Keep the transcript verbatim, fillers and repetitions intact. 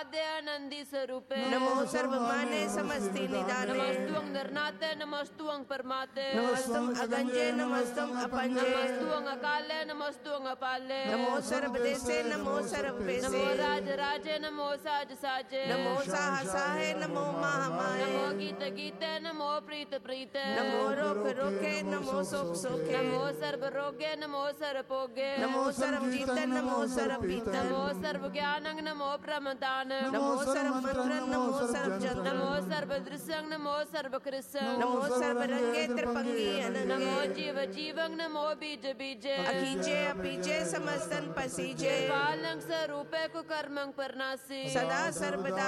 आद्य आनंदी स्वरूपे नमो सर्वमाने समस्ति निदाने नमस्तुं निर्नाते नमस्तुं परमाते नमस्तुं अगंजे नमस्तुं अपंजे नमस्तुं अकाले नमस्तुं अपाले नमो सर्वदेशे नमो सर्वपेशे नमो राज राजे नमो साज साजे नमो साहसाहे नमो महामाये नमो गीत गीते नमो प्रीत प्रीते नमो रोग रोगे नमो शोक शोके नमो सर्व रोगे नमो सर्वभोगे नमो सर्व जीतन नमो सर्व पीतन नमो सर्व ज्ञानं नमो प्रमदान नमो सर्व मंत्र नमो सर्व जन नमो सर्व दृश्यं नमो सर्व कृष्ण नमो सर्व रंगे त्रिपंगी अनंगे नमो जीव जीवं नमो बीज बीजे अकीजे अपीजे समस्तन पसीजे पालं स्वरूपे कुकर्मं परनासी सदा सर्वदा